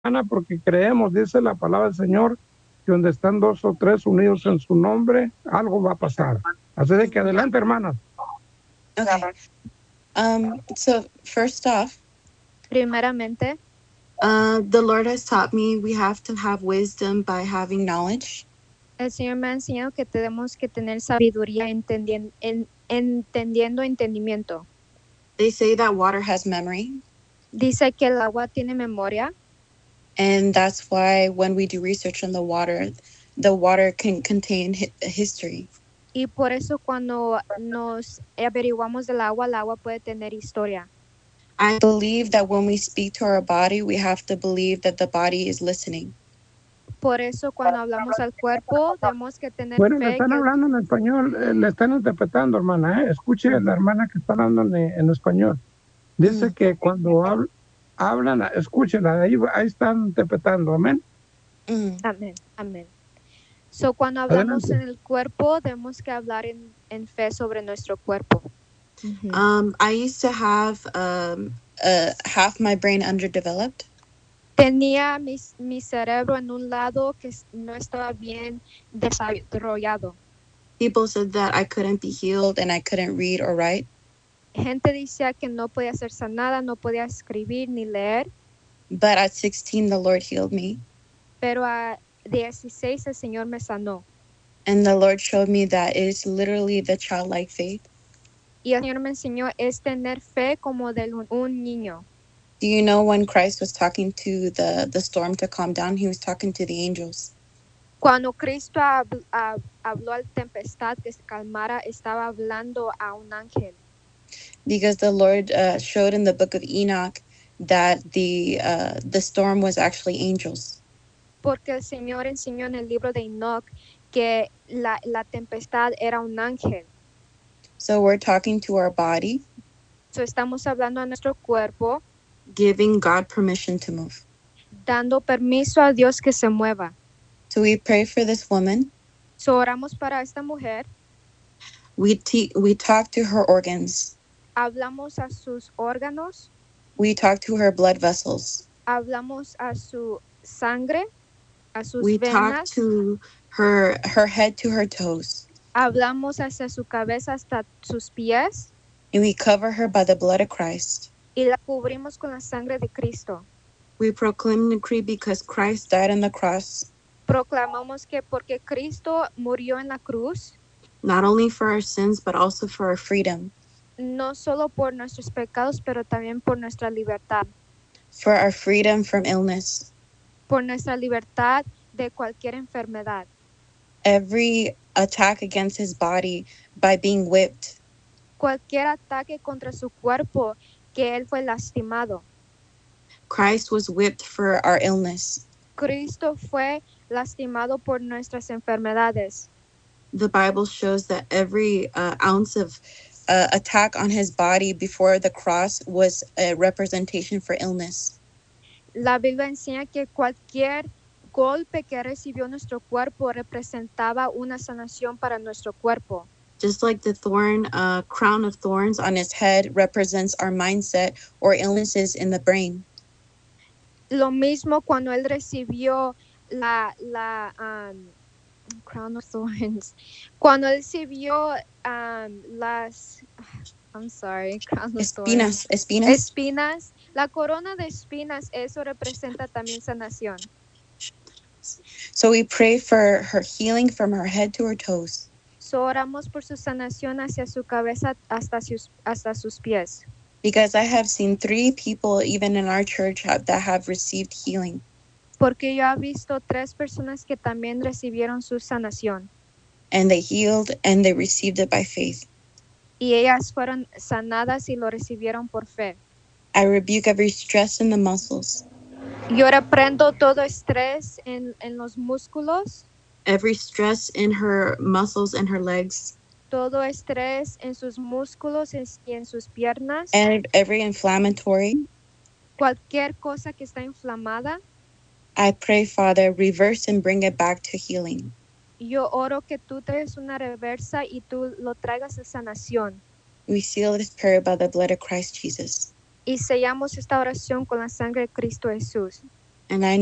porque creemos, dice la palabra del Señor, que donde están dos o tres unidos en su nombre, algo va a pasar. Así de que adelante, hermanas. Okay. So first off, Primeramente, the Lord has taught me we have to have wisdom by having knowledge. el Señor me ha enseñado que tenemos que tener sabiduría entendiendo entendimiento. They say that water has memory, Dice que el agua tiene memoria and that's why when we do research on the water can contain history. y por eso cuando nos averiguamos del agua, el agua puede tener historia. I believe that when we speak to our body, we have to believe that the body is listening. Por eso cuando hablamos al cuerpo, tenemos que tener Bueno, le fe están que hablando en español, le están interpretando, hermana. Escuche a la hermana que está hablando en español. Dice que cuando hablan, escúchela, ahí están interpretando, amén. Amén, amén. So, cuando hablamos Adelante. en el cuerpo, tenemos que hablar en fe sobre nuestro cuerpo. I used to have half my brain underdeveloped. Tenía mi cerebro en un lado que no estaba bien desarrollado. People said that I couldn't be healed and I couldn't read or write. Gente decía que no podía ser sanada, no podía escribir ni leer, But at 16, the Lord healed me. pero a 16 el Señor me sanó. And the Lord showed me that it is literally the childlike faith. Y el Señor me enseñó es tener fe como de un niño. Do you know when Christ was talking to the storm to calm down, he was talking to the angels. Cuando Cristo habló al tempestad que se calmara, estaba hablando a un ángel. Because the Lord showed in the book of Enoch that the storm was actually angels. Porque el Señor enseñó en el libro de Enoch que la tempestad era un ángel. So we're talking to our body. So estamos hablando a nuestro cuerpo, giving God permission to move. dando permiso a Dios que se mueva. So we pray for this woman. So oramos para esta mujer. We talk to her organs. Hablamos a sus órganos. We talk to her blood vessels. Hablamos a su sangre, a sus we venas. talk to her head to her toes. Hablamos hacia su cabeza hasta sus pies. And we cover her by the blood of Christ. Y la cubrimos con la sangre de Cristo. We proclaim and decree because Christ died on the cross. Proclamamos que porque Cristo murió en la cruz, not only for our sins, but also for our freedom. No solo por nuestros pecados, pero también por nuestra libertad. For our freedom from illness. Por nuestra libertad de cualquier enfermedad. Every attack against his body by being whipped. Cualquier ataque contra su cuerpo que él fue lastimado. Christ was whipped for our illness. Cristo fue lastimado por nuestras enfermedades. The Bible shows that every ounce of attack on his body before the cross was a representation for illness. La Biblia enseña que cualquier golpe que recibió nuestro cuerpo representaba una sanación para nuestro cuerpo. Just like the crown of thorns on his head represents our mindset or illnesses in the brain. Lo mismo cuando él recibió la crown of thorns. Cuando él recibió las crown of thorns. Espinas. La corona de espinas, eso representa también sanación. So we pray for her healing from her head to her toes. So oramos por su sanación hacia su cabeza hasta sus pies. Because I have seen 3 people, even in our church, that have received healing. Porque yo he visto 3 personas que también recibieron su sanación. And they healed and they received it by faith. Y ellas fueron sanadas y lo recibieron por fe. I rebuke every stress in the muscles. Yo reprendo todo estrés en los músculos. Every stress in her muscles and her legs. Todo estrés en sus músculos y en sus piernas. And every inflammatory. Cualquier cosa que está inflamada. I pray, Father, reverse and bring it back to healing. Yo oro que tú traes una reversa y tú lo traigas a sanación. We seal this prayer by the blood of Christ Jesus. Y sellamos esta oración con la sangre de Cristo Jesús. And I